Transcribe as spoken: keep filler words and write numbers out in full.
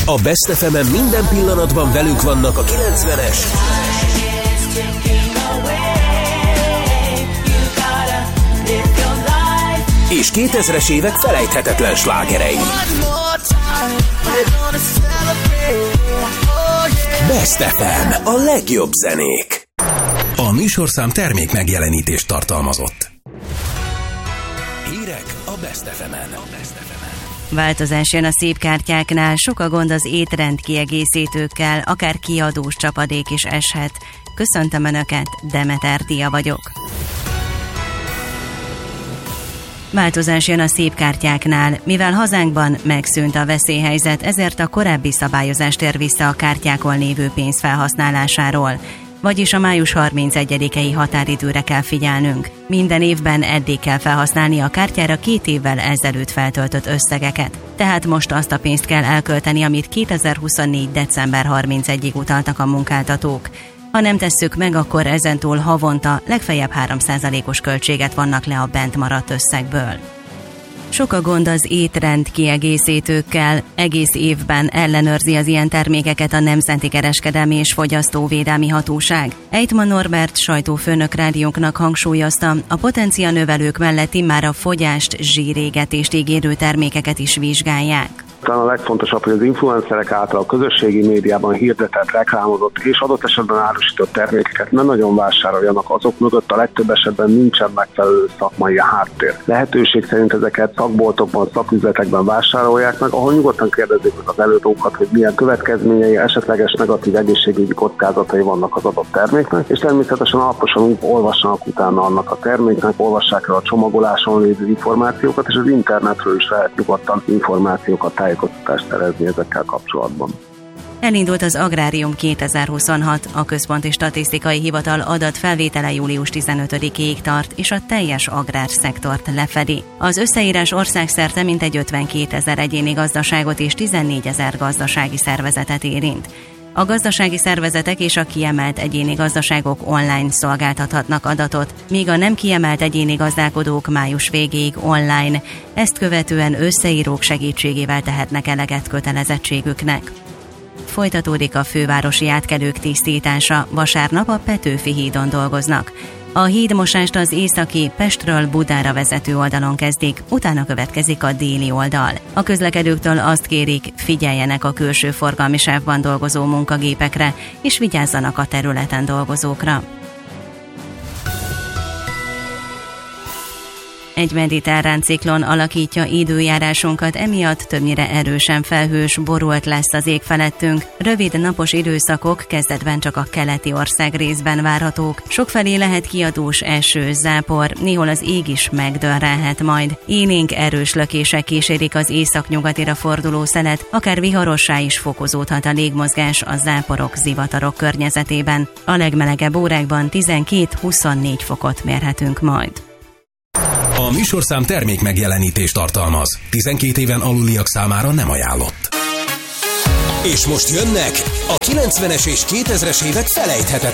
A Best ef emen minden pillanatban velünk vannak a kilencvenes és kétezres évek felejthetetlen slágerei. Best ef em, a legjobb zenék. A műsorszám termék megjelenítést tartalmazott. Hírek a Best ef emen. Változás jön a szép kártyáknál, sok a gond az étrend kiegészítőkkel, akár kiadós csapadék is eshet. Köszöntöm Önöket, Demeter Dia vagyok. Változás jön a szép kártyáknál. Mivel hazánkban megszűnt a veszélyhelyzet, ezért a korábbi szabályozás tér vissza a kártyákon lévő pénz felhasználásáról. Vagyis a május harmincegyedikei határidőre kell figyelnünk. Minden évben eddig kell felhasználni a kártyára két évvel ezelőtt feltöltött összegeket. Tehát most azt a pénzt kell elkölteni, amit kétezer-huszonnégy. december harmincegyedikéig utaltak a munkáltatók. Ha nem tesszük meg, akkor ezentúl havonta legfeljebb három százalékos költséget vannak le a bent maradt összegből. Sok a gond az étrend kiegészítőkkel. Egész évben ellenőrzi az ilyen termékeket a Nemzeti Kereskedelmi és Fogyasztóvédelmi Hatóság. Ejtman Norbert sajtófőnök rádiónknak hangsúlyozta, a potencianövelők mellett immár a fogyást, zsírégetést ígérő termékeket is vizsgálják. Talán a legfontosabb, hogy az influencerek által a közösségi médiában hirdetett, reklámozott és adott esetben árusított termékeket nem nagyon vásároljanak, azok mögött a legtöbb esetben nincsen megfelelő szakmai háttér. Lehetőség szerint ezeket szakboltokban, szaküzletekben vásárolják meg, ahol nyugodtan kérdezik meg az előadókat, hogy milyen következményei, esetleges negatív egészségügyi kockázatai vannak az adott terméknek, és természetesen alaposan olvassanak utána annak a terméknek, olvassák el a csomagoláson lévő információkat, és az internetről is lehet nyugodtan információkat, tájékoztatást szerezni ezekkel kapcsolatban. Elindult az Agrárium kétezer-huszonhat, a Központi Statisztikai Hivatal adatfelvétele július tizenötödikéig tart, és a teljes agrárszektort lefedi. Az összeírás országszerte mintegy ötvenkétezer egyéni gazdaságot és tizennégyezer gazdasági szervezetet érint. A gazdasági szervezetek és a kiemelt egyéni gazdaságok online szolgáltathatnak adatot, míg a nem kiemelt egyéni gazdálkodók május végéig online, ezt követően összeírók segítségével tehetnek eleget kötelezettségüknek. Folytatódik a fővárosi átkelők tisztítása, vasárnap a Petőfi hídon dolgoznak. A hídmosást az északi Pestről Budára vezető oldalon kezdik, utána következik a déli oldal. A közlekedőktől azt kérik, figyeljenek a külső forgalmi sávban dolgozó munkagépekre, és vigyázzanak a területen dolgozókra. Egy mediterrán ciklon alakítja időjárásunkat, emiatt többnyire erősen felhős, borult lesz az ég felettünk. Rövid napos időszakok kezdetben csak a keleti ország részben várhatók. Sokfelé lehet kiadós eső, zápor, néhol az ég is megdörrelhet majd. Élénk erős lökések kísérik az északnyugatira forduló szelet, akár viharossá is fokozódhat a légmozgás a záporok, zivatarok környezetében. A legmelegebb órákban tizenkét-huszonnégy fokot mérhetünk majd. A műsorszám termék megjelenítést tartalmaz. tizenkét éven aluliak számára nem ajánlott. És most jönnek a kilencvenes és kétezres évek felejthetetlen